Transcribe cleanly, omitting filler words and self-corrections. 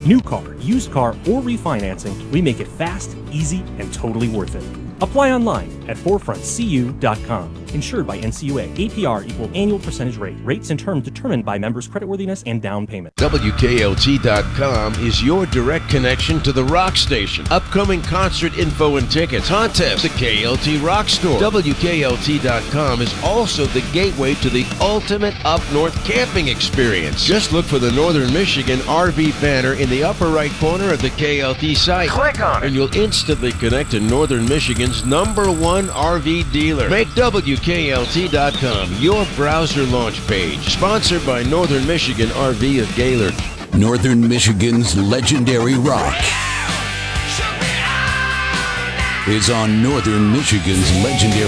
New car, used car, or refinancing, we make it fast, easy, and totally worth it. Apply online at forefrontcu.com. Insured by NCUA. APR equal annual percentage rate. Rates and terms determined by members' creditworthiness and down payment. WKLT.com is your direct connection to the rock station. Upcoming concert info and tickets. Contests. The KLT Rock Store. WKLT.com is also the gateway to the ultimate up north camping experience. Just look for the Northern Michigan RV banner in the upper right corner of the KLT site. Click on it, and you'll instantly connect to Northern Michigan's #1 RV dealer. Make WKLT.com your browser launch page. Sponsored by Northern Michigan RV of Gaylord. Northern Michigan's legendary rock is on Northern Michigan's legendary